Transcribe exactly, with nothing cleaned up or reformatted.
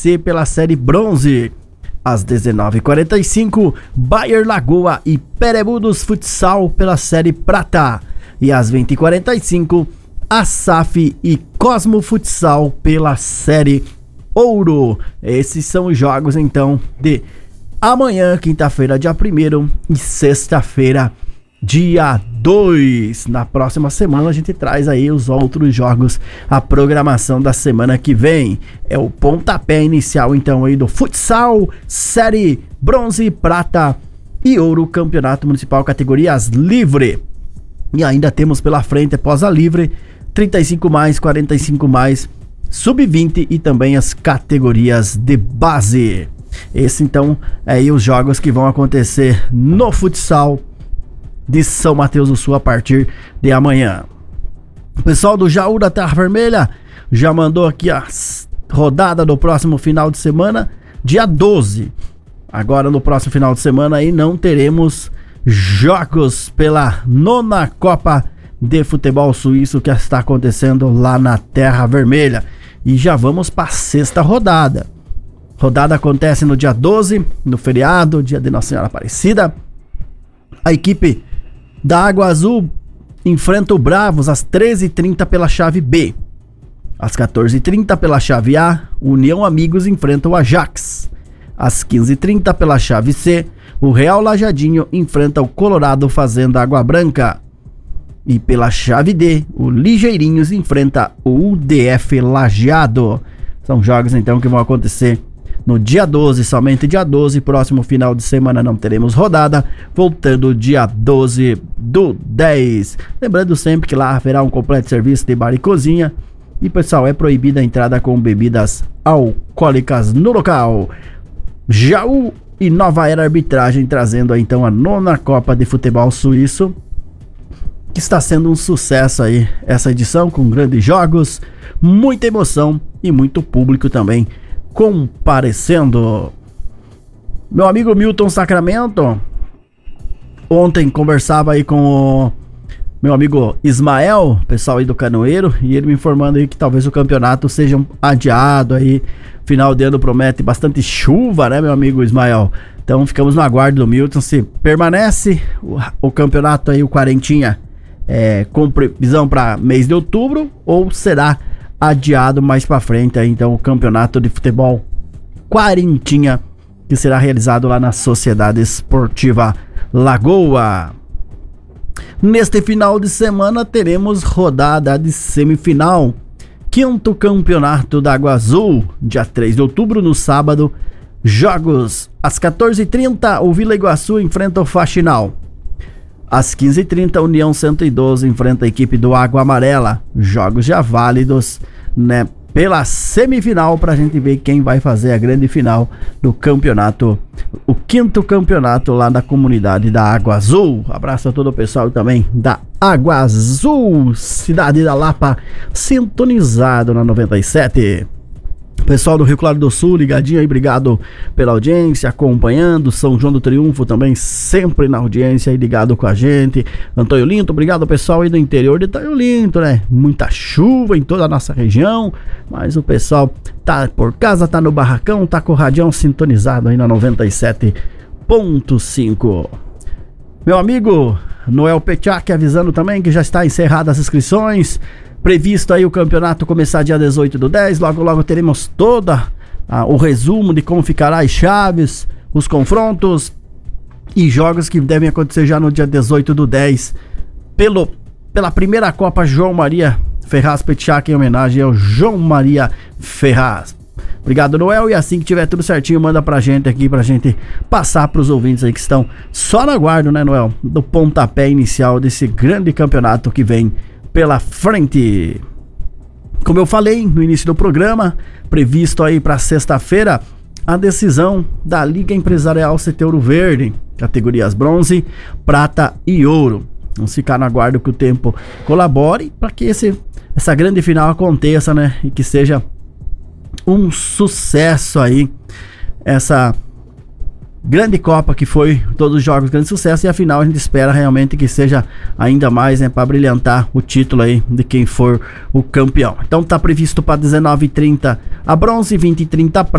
C pela série bronze. Às dezenove e quarenta e cinco, Bayer Lagoa e Perebudos Futsal pela série prata. E às vinte e quarenta e cinco, a S A F e Cosmo Futsal pela série ouro. Esses são os jogos então de amanhã, quinta-feira, dia primeiro, e sexta-feira, dia dois. Na próxima semana a gente traz aí os outros jogos, a programação da semana que vem. É o pontapé inicial então aí do futsal, série bronze, prata e ouro, campeonato municipal categorias livre. E ainda temos pela frente, após a livre, trinta e cinco mais, quarenta e cinco mais, sub vinte e também as categorias de base. Esse então é aí os jogos que vão acontecer no futsal de São Mateus do Sul a partir de amanhã. O pessoal do Jaú da Terra Vermelha já mandou aqui a rodada do próximo final de semana, dia doze. Agora no próximo final de semana aí não teremos jogos pela nona Copa de Futebol Suíço que está acontecendo lá na Terra Vermelha. E já vamos para a sexta rodada. Rodada acontece no dia doze, no feriado, dia de Nossa Senhora Aparecida. A equipe da Água Azul enfrenta o Bravos às treze e trinta pela chave B. Às quatorze e trinta pela chave A, o União Amigos enfrenta o Ajax. Às quinze e trinta pela chave C, o Real Lajadinho enfrenta o Colorado Fazenda Água Branca. E pela chave D, o Ligeirinhos enfrenta o U D F Lajeado. São jogos então que vão acontecer no dia doze, somente dia doze. Próximo final de semana não teremos rodada, voltando dia doze do dez. Lembrando sempre que lá haverá um completo serviço de bar e cozinha. E pessoal, é proibida a entrada com bebidas alcoólicas no local. Jaú e Nova Era Arbitragem trazendo então a nona Copa de Futebol Suíço, que está sendo um sucesso aí essa edição, com grandes jogos, muita emoção e muito público também comparecendo. Meu amigo Milton Sacramento ontem conversava aí com o meu amigo Ismael, pessoal aí do Canoeiro, e ele me informando aí que talvez o campeonato seja adiado aí. Final de ano promete bastante chuva, né, meu amigo Ismael? Então ficamos no aguardo do Milton se permanece o, o campeonato aí, o Quarentinha, é, com previsão para mês de outubro, ou será adiado mais para frente aí, então, o campeonato de futebol Quarentinha, que será realizado lá na Sociedade Esportiva Lagoa. Neste final de semana teremos rodada de semifinal, quinto campeonato da Água Azul, dia três de outubro, no sábado. Jogos às quatorze e trinta, o Vila Iguaçu enfrenta o Faxinal. Às quinze e trinta, a União cento e doze enfrenta a equipe do Água Amarela. Jogos já válidos, né, pela semifinal, pra gente ver quem vai fazer a grande final do campeonato, o quinto campeonato lá da comunidade da Água Azul. Abraço a todo o pessoal também da Água Azul, cidade da Lapa, sintonizado na noventa e sete. Pessoal do Rio Claro do Sul, ligadinho aí, obrigado pela audiência, acompanhando. São João do Triunfo também, sempre na audiência aí, ligado com a gente. Antônio Linto, obrigado pessoal aí do interior de Antônio Linto, né? Muita chuva em toda a nossa região, mas o pessoal tá por casa, tá no barracão, tá com o radião sintonizado aí na noventa e sete ponto cinco. Meu amigo Noel Petiac avisando também que já está encerradas as inscrições. Previsto aí o campeonato começar dia dezoito do dez, logo logo teremos toda ah, o resumo de como ficará as chaves, os confrontos e jogos que devem acontecer já no dia dezoito do dez, pelo, pela primeira Copa João Maria Ferraz Petiac, em homenagem ao João Maria Ferraz. Obrigado, Noel, e assim que tiver tudo certinho, manda pra gente aqui, pra gente passar pros ouvintes aí que estão só na guarda, né, Noel, do pontapé inicial desse grande campeonato que vem pela frente. Como eu falei no início do programa, previsto aí para sexta-feira a decisão da Liga Empresarial C T Ouro Verde, categorias bronze, prata e ouro. Vamos ficar na guarda que o tempo colabore para que esse, essa grande final aconteça, né? E que seja um sucesso aí, essa grande Copa que foi todos os jogos, grande sucesso, e afinal a gente espera realmente que seja ainda mais, né, para brilhantar o título aí de quem for o campeão. Então tá previsto para dezenove e trinta a bronze, vinte e trinta a prata.